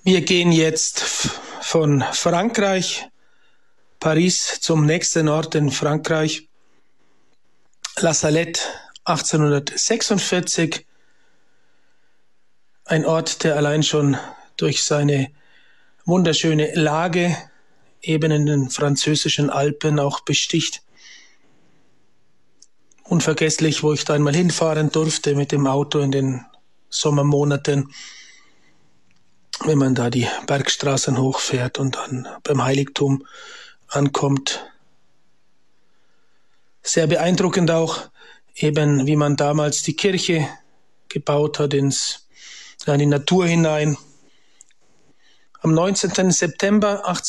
Wir gehen jetzt von Frankreich, Paris, zum nächsten Ort in Frankreich, La Salette, 1846. Ein Ort, der allein schon durch seine wunderschöne Lage eben in den französischen Alpen auch besticht. Unvergesslich, wo ich da einmal hinfahren durfte mit dem Auto in den Sommermonaten, wenn man da die Bergstraßen hochfährt und dann beim Heiligtum ankommt. Sehr beeindruckend auch, eben wie man damals die Kirche gebaut hat in die Natur hinein. Am 19. September